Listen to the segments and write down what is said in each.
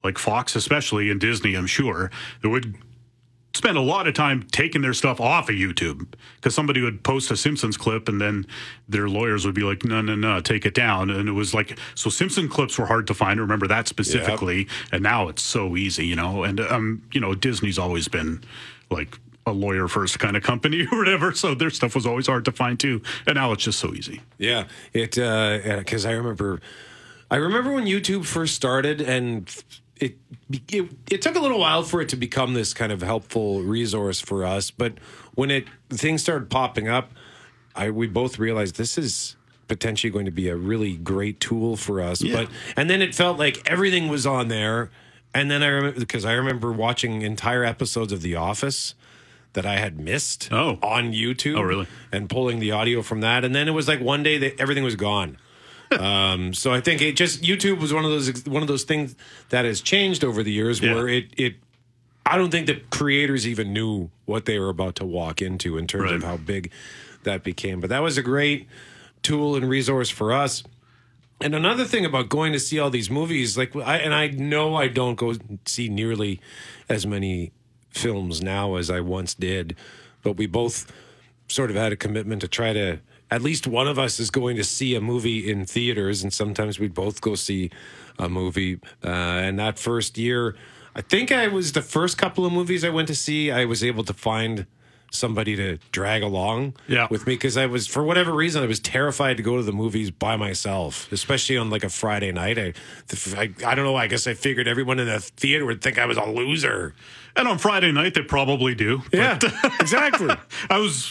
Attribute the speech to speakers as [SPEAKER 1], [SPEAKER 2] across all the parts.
[SPEAKER 1] like Fox, especially, and Disney, I'm sure, that would spend a lot of time taking their stuff off of YouTube because somebody would post a Simpsons clip and then their lawyers would be like, no, take it down. And it was like, so Simpson clips were hard to find. Remember that specifically. Yep. And now it's so easy, And, Disney's always been like a lawyer first kind of company or whatever. So their stuff was always hard to find too. And now it's just so easy.
[SPEAKER 2] Yeah. Because I remember when YouTube first started and it took a little while for it to become this kind of helpful resource for us, but when things started popping up, we both realized this is potentially going to be a really great tool for us.
[SPEAKER 1] Yeah.
[SPEAKER 2] And then it felt like everything was on there, and then I remember watching entire episodes of The Office that I had missed on YouTube.
[SPEAKER 1] Oh, really?
[SPEAKER 2] And pulling the audio from that, and then it was like one day that everything was gone. So I think YouTube was one of those things that has changed over the years where I don't think that creators even knew what they were about to walk into in terms of how big that became. But that was a great tool and resource for us. And another thing about going to see all these movies, I know I don't go see nearly as many films now as I once did, but we both sort of had a commitment to try to, at least one of us is going to see a movie in theaters, and sometimes we'd both go see a movie. And that first year, I think I was the first couple of movies I went to see, I was able to find somebody to drag along with me because for whatever reason, I was terrified to go to the movies by myself, especially on like a Friday night. I don't know. I guess I figured everyone in the theater would think I was a loser.
[SPEAKER 1] And on Friday night, they probably do.
[SPEAKER 2] Yeah, exactly.
[SPEAKER 1] I was,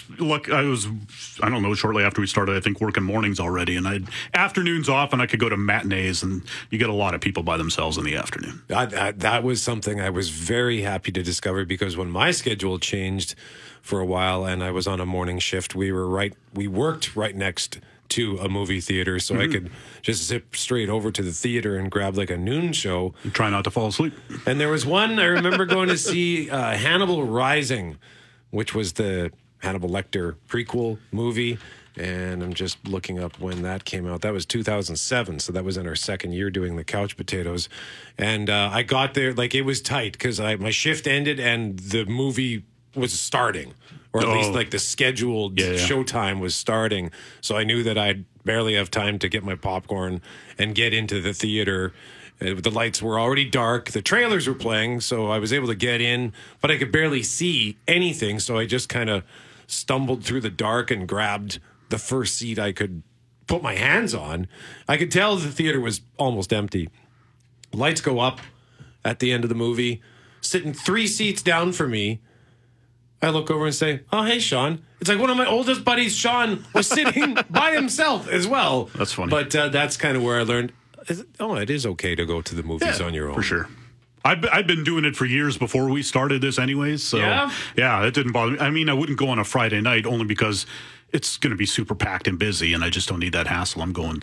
[SPEAKER 1] I don't know, shortly after we started, I think, working mornings already. And I had afternoons off, and I could go to matinees, and you get a lot of people by themselves in the afternoon.
[SPEAKER 2] That was something I was very happy to discover, because when my schedule changed for a while and I was on a morning shift, we worked right next to a movie theater, so I could just zip straight over to the theater and grab like a noon show.
[SPEAKER 1] And try not to fall asleep.
[SPEAKER 2] And there was one, I remember going to see Hannibal Rising, which was the Hannibal Lecter prequel movie. And I'm just looking up when that came out. That was 2007, so that was in our second year doing the Couch Potatoes. And I got there, it was tight, because my shift ended and the movie was starting. Or at least the scheduled showtime was starting. So I knew that I'd barely have time to get my popcorn and get into the theater. The lights were already dark. The trailers were playing, so I was able to get in, but I could barely see anything. So I just kind of stumbled through the dark and grabbed the first seat I could put my hands on. I could tell the theater was almost empty. Lights go up at the end of the movie. Sitting 3 seats down from me, I look over and say, "Oh, hey, Sean." It's like one of my oldest buddies, Sean, was sitting by himself as well.
[SPEAKER 1] That's funny.
[SPEAKER 2] But that's kind of where I learned, it is okay to go to the movies on your own.
[SPEAKER 1] For sure. I've been doing it for years before we started this anyways. So, yeah, it didn't bother me. I mean, I wouldn't go on a Friday night only because it's going to be super packed and busy, and I just don't need that hassle. I'm going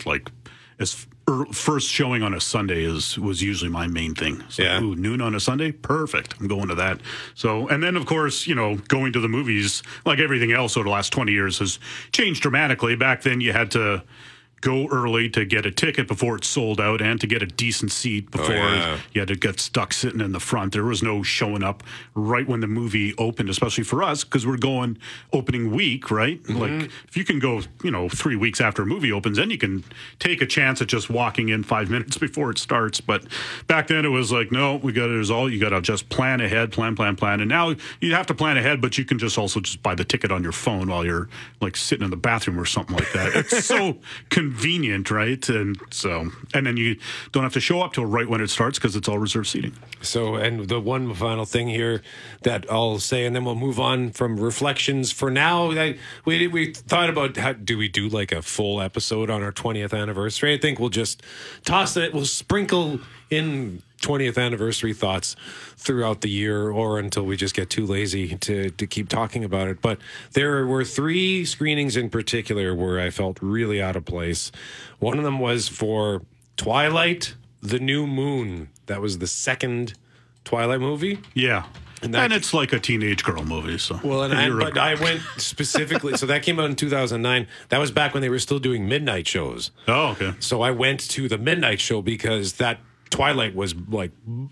[SPEAKER 1] first showing on a Sunday was usually my main thing. So, noon on a Sunday, perfect. I'm going to that. So, and then of course, going to the movies, like everything else over the last 20 years, has changed dramatically. Back then, you had to go early to get a ticket before it sold out, and to get a decent seat before you had to get stuck sitting in the front. There was no showing up right when the movie opened, especially for us, because we're going opening week, right? Mm-hmm. Like, if you can go, 3 weeks after a movie opens, then you can take a chance at just walking in 5 minutes before it starts. But back then it was like, no, you got to just plan ahead, plan. And now you have to plan ahead, but you can just also just buy the ticket on your phone while you're like sitting in the bathroom or something like that. It's so convenient, right? And then you don't have to show up till right when it starts, because it's all reserved seating.
[SPEAKER 2] So, and the one final thing here that I'll say, and then we'll move on from reflections for now. We thought about, how do we do like a full episode on our 20th anniversary? I think we'll just toss it. We'll sprinkle in 20th anniversary thoughts throughout the year, or until we just get too lazy to keep talking about it. But there were 3 screenings in particular where I felt really out of place. One of them was for Twilight, The New Moon. That was the second Twilight movie.
[SPEAKER 1] Yeah. And it's like a teenage girl movie. So
[SPEAKER 2] but I went specifically, so that came out in 2009. That was back when they were still doing midnight shows.
[SPEAKER 1] Oh, okay.
[SPEAKER 2] So I went to the midnight show because that Twilight was like